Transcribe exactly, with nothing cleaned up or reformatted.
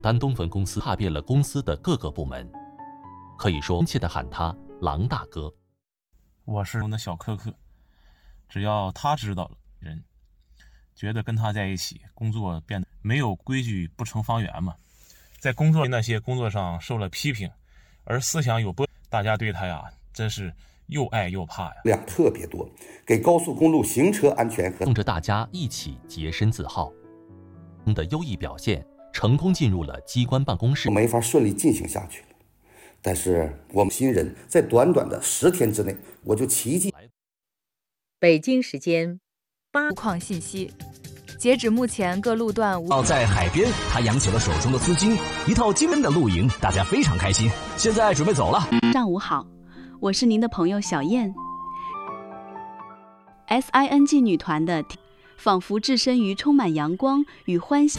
丹东分公司踏遍了公司的各个部门，可以说亲切地喊他狼大哥。 我是那小苛刻，只要他知道了，人觉得跟他在一起工作变得没有规矩不成方圆嘛。在工作那些工作上受了批评，而思想有波，大家对他呀真是又爱又怕呀。 量特别多，给高速公路行车安全和冲着大家一起洁身自好的优异表现，成功进入了机关办公室， 没法顺利进行下去了。但是我们新人在短短的十天之内，我就奇迹。 北京时间八路况信息。截止目前，各路段无。 在海边，他扬起了手中的资金，一套惊人的露营，大家非常开心。现在准备走了。 上午好，我是您的朋友小燕。S I N G 女团的，仿佛置身于充满阳光与欢喜。